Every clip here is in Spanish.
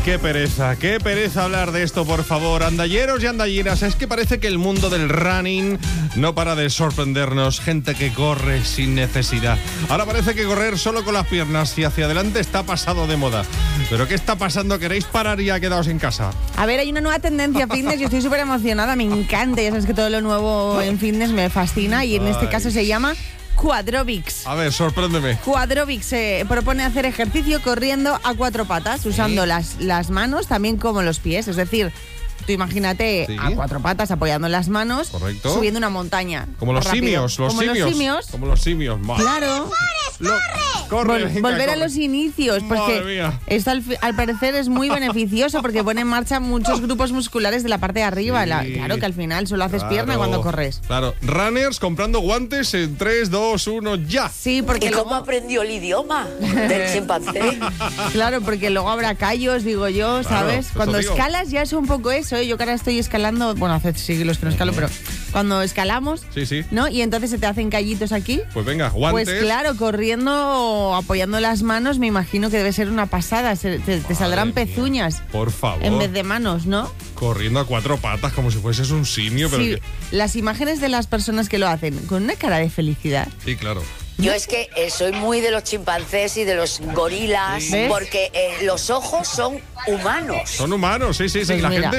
qué pereza hablar de esto, por favor. Andalleros y andalleras, es que parece que el mundo del running no para de sorprendernos. Gente que corre sin necesidad. Ahora parece que correr solo con las piernas y hacia adelante está pasado de moda. ¿Pero qué está pasando? ¿Queréis parar y ya quedaos en casa? A ver, hay una nueva tendencia fitness. Yo estoy súper emocionada, me encanta. Ya sabes que todo lo nuevo en fitness me fascina y en este caso se llama Quadrobics. A ver, sorpréndeme. Quadrobics propone hacer ejercicio corriendo a 4 patas, usando las manos también como los pies. Es decir, tú imagínate a 4 patas apoyando las manos, correcto, subiendo una montaña. Como los simios, Como los simios. Claro. Corre, volver a los inicios, porque esto al parecer es muy beneficioso porque pone en marcha muchos grupos musculares de la parte de arriba. Claro que al final solo haces pierna cuando corres. Claro, runners comprando guantes en 3, 2, 1, ya. Sí, porque ¿Y cómo aprendió el idioma del chimpancé? Claro, porque luego habrá callos, digo yo, ¿sabes? Claro, cuando escalas ya es un poco eso, ¿eh? Yo que ahora estoy escalando, bueno, hace siglos que no escalo, pero cuando escalamos, ¿no? Y entonces se te hacen callitos aquí. Pues venga, guantes. Pues claro, corriendo, apoyando las manos, me imagino que debe ser una pasada. Te saldrán pezuñas. Por favor. En vez de manos, ¿no? Corriendo a 4 patas como si fueses un simio. Pero sí, las imágenes de las personas que lo hacen con una cara de felicidad. Sí, claro. Yo es que soy muy de los chimpancés y de los gorilas, porque los ojos son humanos. Son humanos, sí. Pues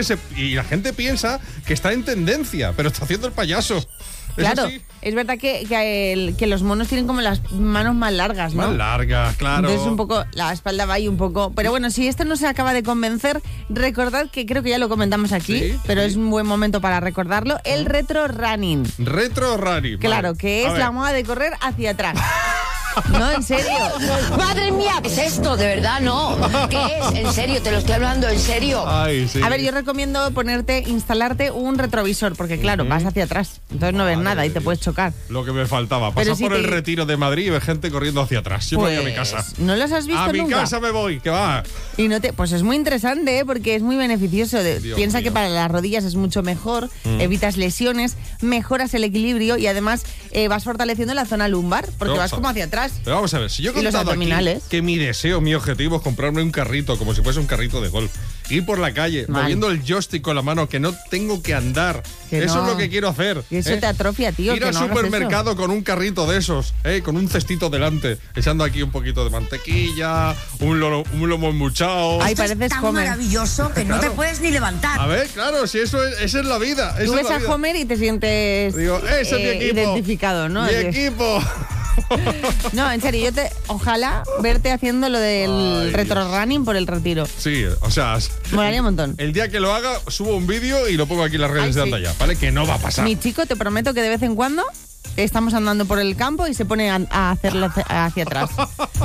La gente piensa que está en tendencia, pero está haciendo el payaso. Claro, es verdad que los monos tienen como las manos más largas, ¿no? Más largas, claro. Entonces un poco, la espalda va ahí un poco... Pero bueno, si esto no se acaba de convencer, recordad que creo que ya lo comentamos aquí, pero es un buen momento para recordarlo, el retro running. Retro running. Claro, que es la moda de correr hacia atrás. No, en serio. Madre mía, ¿qué es esto? De verdad, no. ¿Qué es? En serio, te lo estoy hablando, en serio. Ay, sí. A ver, yo recomiendo instalarte un retrovisor, porque claro, vas hacia atrás, entonces no ves nada y te puedes chocar. Lo que me faltaba, pasar por el Retiro de Madrid y ver gente corriendo hacia atrás. Yo me voy a mi casa. ¿No los has visto nunca? A mi casa me voy, que va. Y pues es muy interesante, porque es muy beneficioso. Piensa que para las rodillas es mucho mejor, evitas lesiones, mejoras el equilibrio y además vas fortaleciendo la zona lumbar, porque vas como hacia atrás. Pero vamos a ver, si yo he contado aquí que mi deseo, mi objetivo es comprarme un carrito, como si fuese un carrito de golf, ir por la calle, moviendo el joystick con la mano, que no tengo que andar. Eso es lo que quiero hacer. Y eso te atrofia, tío. Ir al supermercado con un carrito de esos, con un cestito delante, echando aquí un poquito de mantequilla, un lomo embuchado. Ay, pareces tan Homer. Maravilloso que no te puedes ni levantar. A ver, claro, si esa es la vida. Tú ves a Homer y te sientes ese es mi equipo, identificado, ¿no? Mi equipo. No, en serio, ojalá verte haciendo lo del retro running por el Retiro. Sí, o sea, molaría un montón. El día que lo haga, subo un vídeo y lo pongo aquí en las redes de Andalla, ¿vale? Que no va a pasar. Mi chico, te prometo que de vez en cuando estamos andando por el campo y se pone a hacerlo hacia atrás.